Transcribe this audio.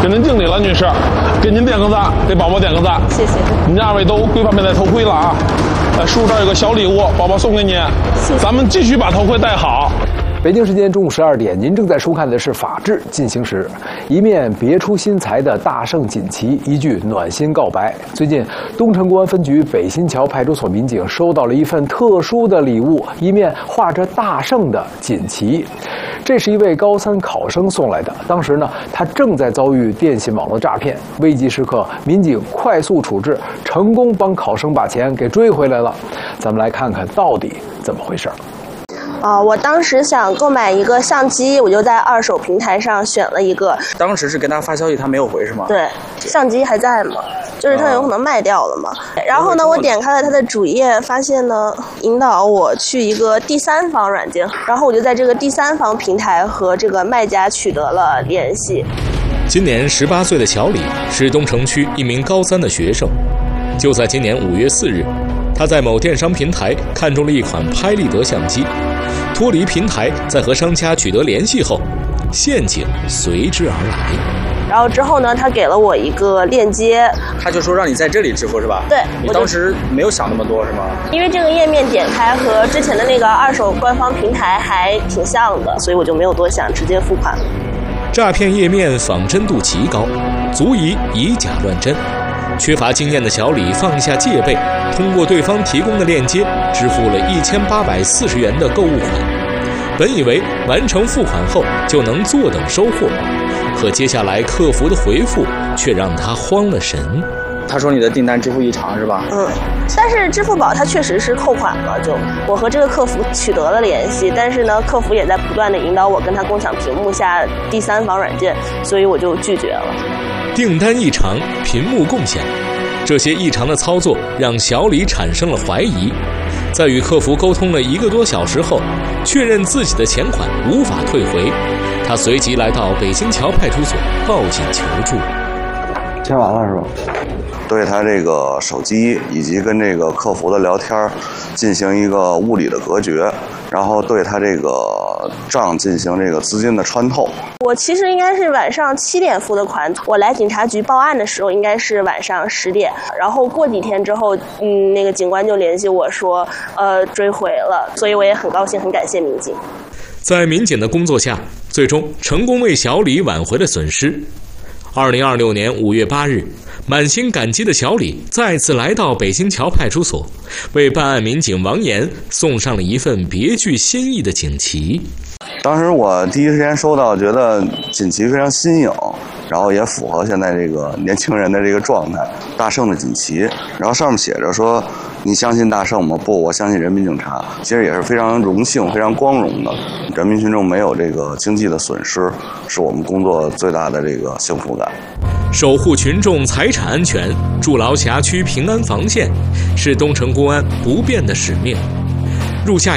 给您敬礼了，女士，给您点个赞，给宝宝点个赞。 谢谢。 您2位都规范佩戴头盔了啊！叔这儿有个小礼物，宝宝送给你。 谢谢。 咱们继续把头盔戴好。 北京时间中午12点，您正在收看的是《法治进行时》。一面别出心裁的大圣锦旗，一句暖心告白。最近，东城公安分局北新桥派出所民警收到了一份特殊的礼物，一面画着大圣的锦旗。这是一位高3考生送来的。当时呢，他正在遭遇电信网络诈骗，危急时刻，民警快速处置，成功帮考生把钱给追回来了。咱们来看看到底怎么回事。 我当时想购买一个相机，我就在二手平台上选了一个。 当时是跟他发消息，他没有回是吗？ 对，相机还在嘛，就是他有可能卖掉了嘛。然后呢，我点开了他的主页，发现呢，引导我去一个第三方软件，然后我就在这个第三方平台和这个卖家取得了联系。 今年18岁的小李是东城区一名高3的学生。就在今年5月4日，他在某电商平台看中了一款拍立得相机。脱离平台，在和商家取得联系后，陷阱随之而来。 然后之后呢，他给了我一个链接， 他就说让你在这里支付是吧？ 对。 你当时没有想那么多是吗？ 因为这个页面点开和之前的那个二手官方平台还挺像的，所以我就没有多想，直接付款了。 诈骗页面仿真度极高，足以以假乱真。缺乏经验的小李放下戒备，通过对方提供的链接支付了1840元的购物款。本以为完成付款后就能坐等收货，可接下来客服的回复却让他慌了神。 他说你的订单支付异常是吧？ 但是支付宝它确实是扣款了，就我和这个客服取得了联系，但是呢，客服也在不断的引导我跟他共享屏幕下第三方软件，所以我就拒绝了。 订单异常，屏幕共享，这些异常的操作让小李产生了怀疑。在与客服沟通了1个多小时后，确认自己的钱款无法退回，他随即来到北新桥派出所报警求助。 签完了是吧？对他这个手机以及跟这个客服的聊天进行一个物理的隔绝，然后对他这个账进行这个资金的穿透。 我其实应该是晚上7点付的款，我来警察局报案的时候应该是晚上10点，然后过几天之后，那个警官就联系我说，追回了，所以我也很高兴，很感谢民警。 在民警的工作下，最终成功为小李挽回了损失。2026年5月8日，满心感激的小李再次来到北新桥派出所，为办案民警王岩送上了一份别具新意的锦旗。 当时我第一时间收到，觉得锦旗非常新颖，然后也符合现在这个年轻人的这个状态。大圣的锦旗，然后上面写着说：“你相信大圣吗？不，我相信人民警察。”其实也是非常荣幸、非常光荣的。人民群众没有这个经济的损失，是我们工作最大的这个幸福感。 守护群众财产安全，筑牢辖区平安防线，是东城公安不变的使命。入夏